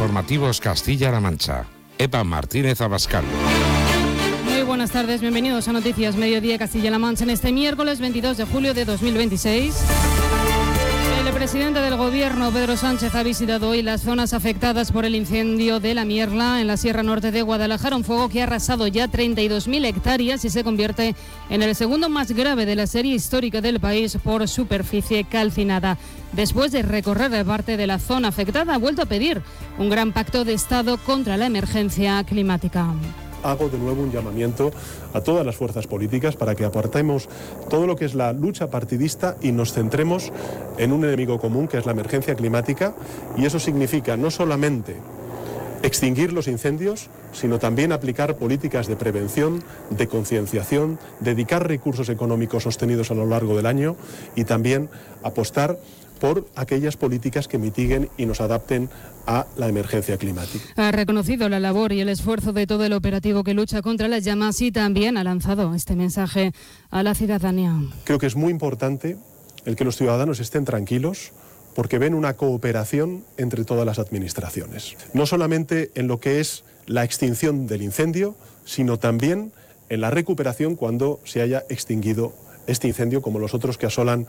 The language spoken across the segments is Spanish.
Informativos Castilla-La Mancha. Eva Martínez Abascal. Muy buenas tardes, bienvenidos a Noticias Mediodía Castilla-La Mancha en este miércoles 22 de julio de 2026. El presidente del Gobierno, Pedro Sánchez, ha visitado hoy las zonas afectadas por el incendio de La Mierla en la Sierra Norte de Guadalajara, un fuego que ha arrasado ya 32.000 hectáreas y se convierte en el segundo más grave de la serie histórica del país por superficie calcinada. Después de recorrer parte de la zona afectada, ha vuelto a pedir un gran pacto de Estado contra la emergencia climática. Hago de nuevo un llamamiento a todas las fuerzas políticas para que apartemos todo lo que es la lucha partidista y nos centremos en un enemigo común, que es la emergencia climática, y eso significa no solamente extinguir los incendios, sino también aplicar políticas de prevención, de concienciación, dedicar recursos económicos sostenidos a lo largo del año y también apostar por aquellas políticas que mitiguen y nos adapten a la emergencia climática. Ha reconocido la labor y el esfuerzo de todo el operativo que lucha contra las llamas y también ha lanzado este mensaje a la ciudadanía. Creo que es muy importante el que los ciudadanos estén tranquilos porque ven una cooperación entre todas las administraciones. No solamente en lo que es la extinción del incendio, sino también en la recuperación cuando se haya extinguido este incendio, como los otros que asolan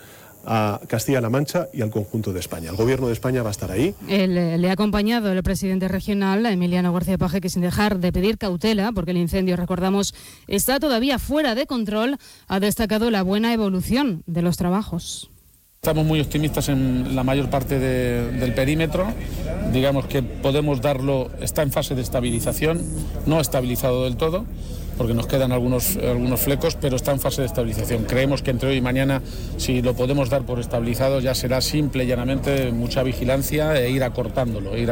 a Castilla-La Mancha y al conjunto de España. El Gobierno de España va a estar ahí. Le ha acompañado el presidente regional, Emiliano García Paje, que sin dejar de pedir cautela, porque el incendio, recordamos, está todavía fuera de control, ha destacado la buena evolución de los trabajos. Estamos muy optimistas en la mayor parte del perímetro. Digamos que podemos darlo, está en fase de estabilización, no estabilizado del todo, porque nos quedan algunos flecos, pero está en fase de estabilización. Creemos que entre hoy y mañana, si lo podemos dar por estabilizado, ya será simple y llanamente mucha vigilancia e ir acortándolo, e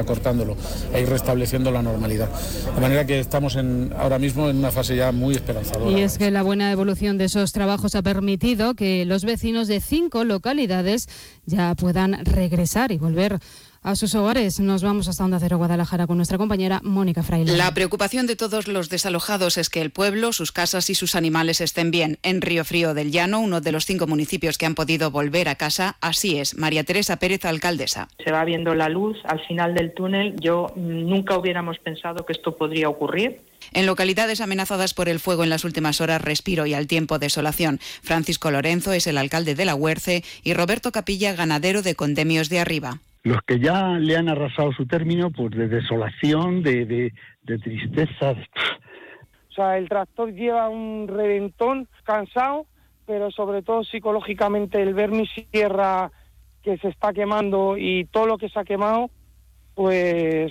ir restableciendo la normalidad. De manera que estamos ahora mismo en una fase ya muy esperanzadora. Y es que la buena evolución de esos trabajos ha permitido que los vecinos de 5 localidades ya puedan regresar y volver a sus hogares. Nos vamos hasta Onda Cero Guadalajara con nuestra compañera Mónica Fraile. La preocupación de todos los desalojados es que el pueblo, sus casas y sus animales estén bien. En Río Frío del Llano, uno de los 5 municipios que han podido volver a casa, así es. María Teresa Pérez, alcaldesa. Se va viendo la luz al final del túnel. Nunca hubiéramos pensado que esto podría ocurrir. En localidades amenazadas por el fuego en las últimas horas, respiro y al tiempo desolación. Francisco Lorenzo es el alcalde de La Huerce y Roberto Capilla, ganadero de Condemios de Arriba. Los que ya le han arrasado su término, pues de desolación, de tristeza. O sea, el tractor lleva un reventón, cansado, pero sobre todo psicológicamente el ver mi sierra que se está quemando y todo lo que se ha quemado, pues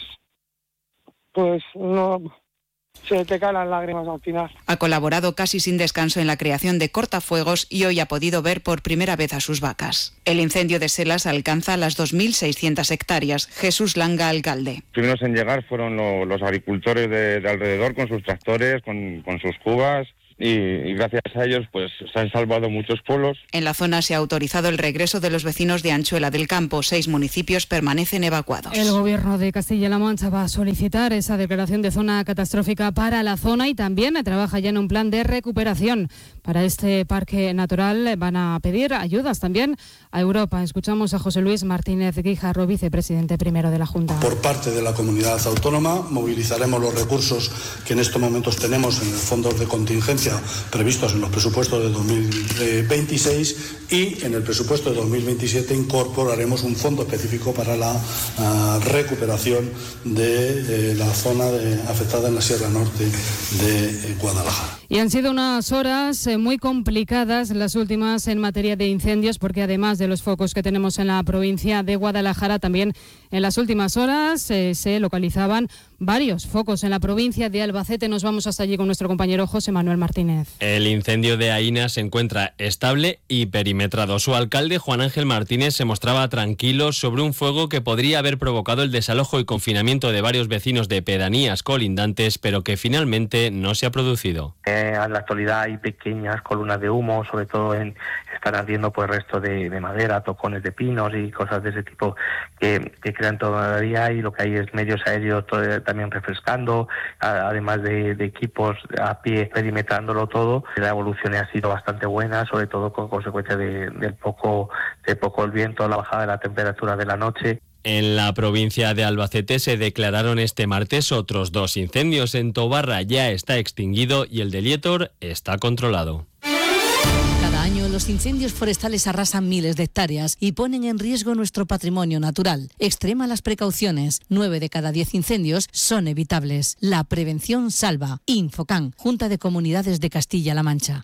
no... Se te caen las lágrimas al final. Ha colaborado casi sin descanso en la creación de cortafuegos y hoy ha podido ver por primera vez a sus vacas. El incendio de Selas alcanza las 2.600 hectáreas. Jesús Langa, alcalde. Los primeros en llegar fueron los agricultores de alrededor con sus tractores, con sus cubas. Y gracias a ellos pues se han salvado muchos pueblos. En la zona se ha autorizado el regreso de los vecinos de Anchuela del Campo. 6 municipios permanecen evacuados. El Gobierno de Castilla-La Mancha va a solicitar esa declaración de zona catastrófica para la zona y también trabaja ya en un plan de recuperación para este parque natural. Van a pedir ayudas también a Europa. Escuchamos a José Luis Martínez Guijarro, vicepresidente primero de la Junta. Por parte de la comunidad autónoma movilizaremos los recursos que en estos momentos tenemos en el fondo de contingencia previstos en los presupuestos de 2026 y en el presupuesto de 2027 incorporaremos un fondo específico para la recuperación de la zona afectada en la Sierra Norte de Guadalajara. Y han sido unas horas muy complicadas las últimas en materia de incendios, porque además de los focos que tenemos en la provincia de Guadalajara, también en las últimas horas se localizaban varios focos en la provincia de Albacete. Nos vamos hasta allí con nuestro compañero José Manuel Martínez. El incendio de Aína se encuentra estable y perimetrado. Su alcalde, Juan Ángel Martínez, se mostraba tranquilo sobre un fuego que podría haber provocado el desalojo y confinamiento de varios vecinos de pedanías colindantes, pero que finalmente no se ha producido. En la actualidad hay pequeñas columnas de humo, sobre todo están ardiendo pues restos de madera, tocones de pinos y cosas de ese tipo que crean todavía, y lo que hay es medios aéreos también refrescando, además de equipos a pie perimetrándolo todo. La evolución ha sido bastante buena, sobre todo con consecuencia del poco el viento, la bajada de la temperatura de la noche. En la provincia de Albacete se declararon este martes otros 2 incendios. En Tobarra ya está extinguido y el de Lietor está controlado. Cada año los incendios forestales arrasan miles de hectáreas y ponen en riesgo nuestro patrimonio natural. Extrema las precauciones. 9 de cada 10 incendios son evitables. La prevención salva. Infocan, Junta de Comunidades de Castilla-La Mancha.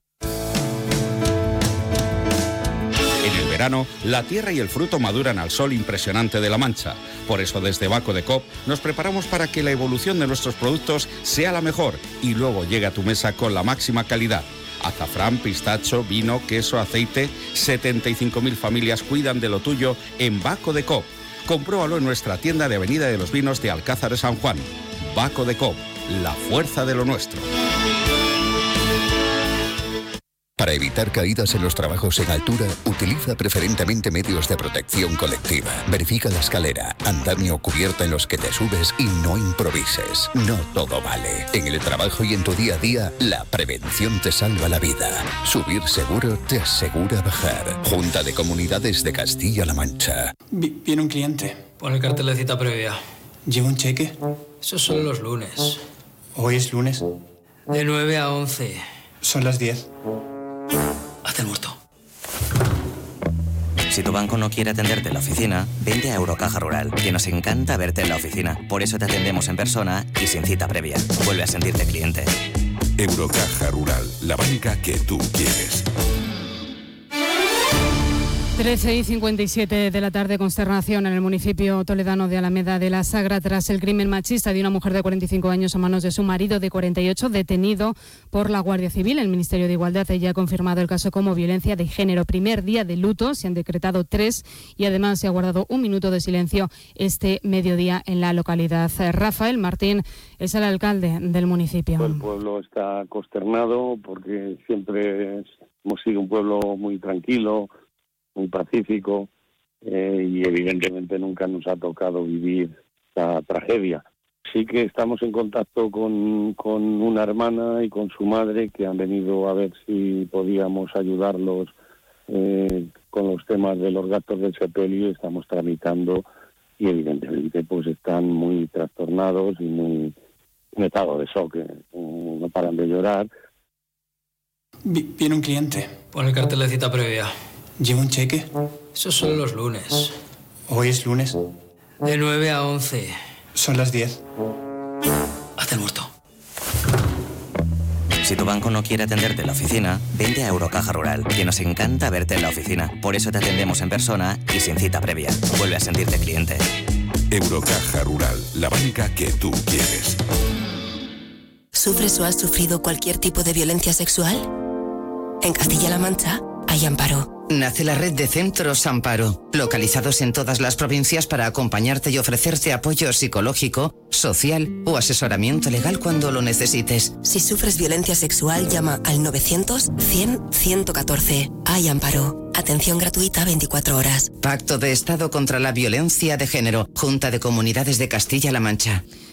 En el verano, la tierra y el fruto maduran al sol impresionante de La Mancha. Por eso desde Baco de Coop nos preparamos para que la evolución de nuestros productos sea la mejor y luego llegue a tu mesa con la máxima calidad. Azafrán, pistacho, vino, queso, aceite. 75.000 familias cuidan de lo tuyo en Baco de Coop. Compruébalo en nuestra tienda de Avenida de los Vinos de Alcázar de San Juan. Baco de Coop, la fuerza de lo nuestro. Para evitar caídas en los trabajos en altura, utiliza preferentemente medios de protección colectiva. Verifica la escalera, andamio o cubierta en los que te subes y no improvises. No todo vale. En el trabajo y en tu día a día, la prevención te salva la vida. Subir seguro te asegura bajar. Junta de Comunidades de Castilla-La Mancha. Viene un cliente. Pon el cartel de cita previa. ¿Lleva un cheque? Esos son los lunes. ¿Hoy es lunes? De 9 a 11. Son las 10. Hazte el muerto. Si tu banco no quiere atenderte en la oficina, vente a Eurocaja Rural, que nos encanta verte en la oficina. Por eso te atendemos en persona y sin cita previa. Vuelve a sentirte cliente. Eurocaja Rural, la banca que tú quieres. 13:57 de la tarde, consternación en el municipio toledano de Alameda de la Sagra tras el crimen machista de una mujer de 45 años a manos de su marido de 48, detenido por la Guardia Civil. El Ministerio de Igualdad ya ha confirmado el caso como violencia de género. Primer día de luto, se han decretado 3 y además se ha guardado 1 minuto de silencio este mediodía en la localidad. Rafael Martín es el alcalde del municipio. El pueblo está consternado porque siempre hemos sido un pueblo muy tranquilo, muy pacífico, y evidentemente nunca nos ha tocado vivir esta tragedia. Sí que estamos en contacto con una hermana y con su madre, que han venido a ver si podíamos ayudarlos con los temas de los gastos del sepelio. Estamos tramitando y evidentemente pues están muy trastornados y muy en estado de shock, no paran de llorar. Viene un cliente. Pon el cartel de cita previa. ¿Lleva un cheque? Esos son los lunes. ¿Hoy es lunes? De 9 a 11. Son las 10. Hazte el muerto. Si tu banco no quiere atenderte en la oficina, vente a Eurocaja Rural, que nos encanta verte en la oficina. Por eso te atendemos en persona y sin cita previa. Vuelve a sentirte cliente. Eurocaja Rural, la banca que tú quieres. ¿Sufres o has sufrido cualquier tipo de violencia sexual? En Castilla-La Mancha hay Amparo. Nace la red de centros Amparo, localizados en todas las provincias para acompañarte y ofrecerte apoyo psicológico, social o asesoramiento legal cuando lo necesites. Si sufres violencia sexual, llama al 900 100 114. Hay Amparo. Atención gratuita 24 horas. Pacto de Estado contra la Violencia de Género. Junta de Comunidades de Castilla-La Mancha.